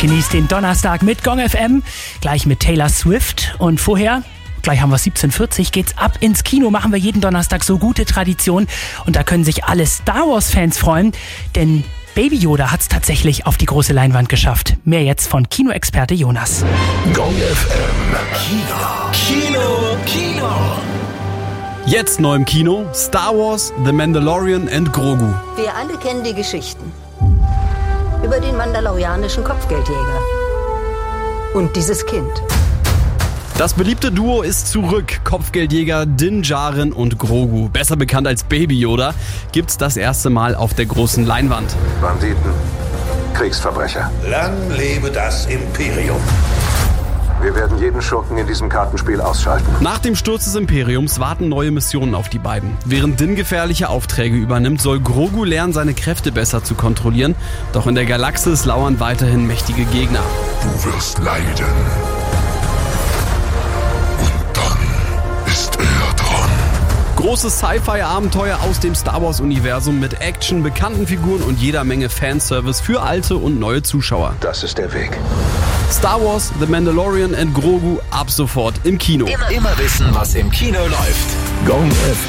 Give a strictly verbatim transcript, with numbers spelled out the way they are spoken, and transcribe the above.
Genießt den Donnerstag mit Gong F M, gleich mit Taylor Swift. Und vorher, gleich haben wir siebzehn Uhr vierzig, geht's ab ins Kino. Machen wir jeden Donnerstag so gute Tradition. Und da können sich alle Star Wars-Fans freuen, denn Baby Yoda hat's tatsächlich auf die große Leinwand geschafft. Mehr jetzt von Kinoexperte Jonas. Gong F M. Kino. Kino. Kino. Jetzt neu im Kino: Star Wars, The Mandalorian and Grogu. Wir alle kennen die Geschichten über den mandalorianischen Kopfgeldjäger und dieses Kind. Das beliebte Duo ist zurück. Kopfgeldjäger Din Djarin und Grogu, besser bekannt als Baby Yoda, gibt's das erste Mal auf der großen Leinwand. Banditen, Kriegsverbrecher. Lang lebe das Imperium. Wir werden jeden Schurken in diesem Kartenspiel ausschalten. Nach dem Sturz des Imperiums warten neue Missionen auf die beiden. Während Din gefährliche Aufträge übernimmt, soll Grogu lernen, seine Kräfte besser zu kontrollieren. Doch in der Galaxis lauern weiterhin mächtige Gegner. Du wirst leiden. Und dann ist er dran. Großes Sci-Fi-Abenteuer aus dem Star Wars-Universum mit Action, bekannten Figuren und jeder Menge Fanservice für alte und neue Zuschauer. Das ist der Weg. Star Wars, The Mandalorian and Grogu ab sofort im Kino. Immer, immer wissen, was im Kino läuft. Gong F